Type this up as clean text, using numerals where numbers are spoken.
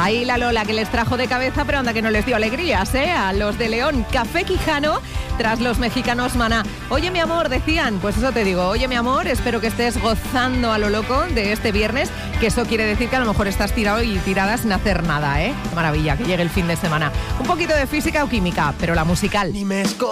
Ahí la Lola que les trajo de cabeza, pero anda que no les dio alegrías, ¿eh? A los de León, Café Quijano, tras los mexicanos Maná. Oye, mi amor, decían, pues eso te digo, oye, mi amor, espero que estés gozando a lo loco de este viernes, que eso quiere decir que a lo mejor estás tirado y tirada sin hacer nada, ¿eh? Qué maravilla, que llegue el fin de semana. Un poquito de física o química, pero la musical.